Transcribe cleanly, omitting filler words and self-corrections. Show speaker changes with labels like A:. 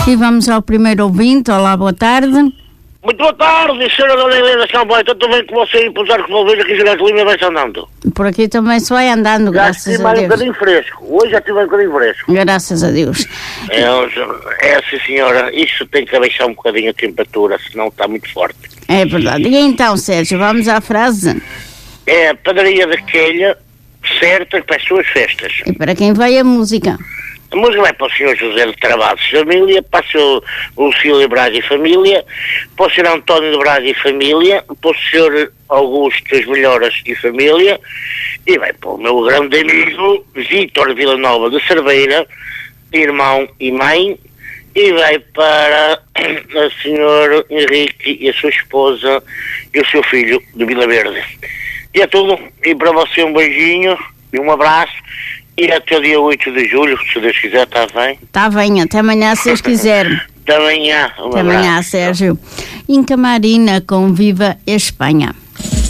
A: E vamos ao primeiro ouvinte. Olá, boa tarde.
B: Muito boa tarde, senhora Dona Helena Samboy. Tanto bem que você aí pousar que resolver aqui em Lima vai-se andando.
A: Por aqui também se vai andando, graças a Deus.
B: Um bocadinho fresco. Hoje já tive um bocadinho fresco.
A: Graças a Deus.
B: Sim, senhora. Isto tem que abaixar um bocadinho a temperatura, senão está muito forte.
A: É verdade. E então, Sérgio, vamos à frase?
B: É a padaria da Quelha, certa para as suas festas.
A: E para quem vai a música?
B: A música vai para o Sr. José de Travados e família, para o Lucílio Braga e família, para o Sr. António de Braga e família, para o Sr. Augusto das Melhoras e família, e vai para o meu grande amigo Vítor Villanova de Cerveira, irmão e mãe, e vai para o Sr. Henrique e a sua esposa e o seu filho de Vila Verde. E é tudo. E para você um beijinho e um abraço. E até o dia 8 de julho, se Deus quiser, está bem?
A: Está bem, até amanhã, se Deus quiser.
B: Até amanhã.
A: Até amanhã, Sérgio. Em Camarina, com Viva Espanha.